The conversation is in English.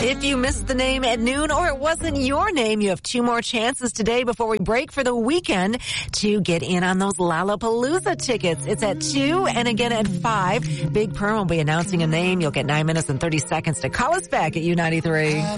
If you missed the name at noon or it wasn't your name, you have 2 more chances today before we break for the weekend to get in on those Lollapalooza tickets. It's at 2 and again at 5. Big Perm will be announcing a name. You'll get 9 minutes and 30 seconds to call us back at U93.